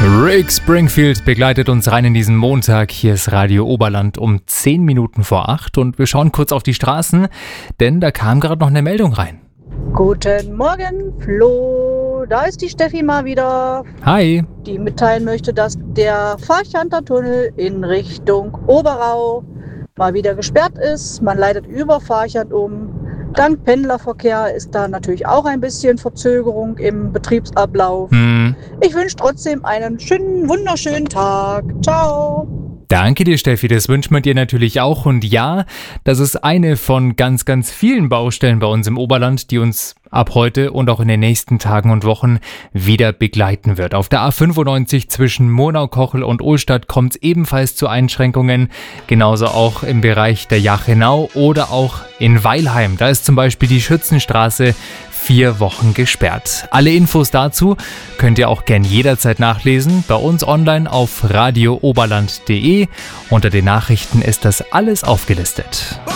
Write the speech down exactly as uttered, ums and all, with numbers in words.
Rick Springfield begleitet uns rein in diesen Montag. Hier ist Radio Oberland um zehn Minuten vor acht und wir schauen kurz auf die Straßen, denn da kam gerade noch eine Meldung rein. Guten Morgen, Flo. Da ist die Steffi mal wieder. Hi. Die mitteilen möchte, dass der Farchanter-Tunnel in Richtung Oberau mal wieder gesperrt ist. Man leitet über Farchant um. Dank Pendlerverkehr ist da natürlich auch ein bisschen Verzögerung im Betriebsablauf. Hm. Ich wünsche trotzdem einen schönen, wunderschönen Tag. Ciao. Danke dir, Steffi, das wünscht man dir natürlich auch. Und ja, das ist eine von ganz, ganz vielen Baustellen bei uns im Oberland, die uns ab heute und auch in den nächsten Tagen und Wochen wieder begleiten wird. Auf der A fünfundneunzig zwischen Monau-Kochel und Ohlstadt kommt es ebenfalls zu Einschränkungen, genauso auch im Bereich der Jachenau oder auch in Weilheim. Da ist zum Beispiel die Schützenstraße vier Wochen gesperrt. Alle Infos dazu könnt ihr auch gern jederzeit nachlesen, bei uns online auf radio oberland punkt de. Unter den Nachrichten ist das alles aufgelistet.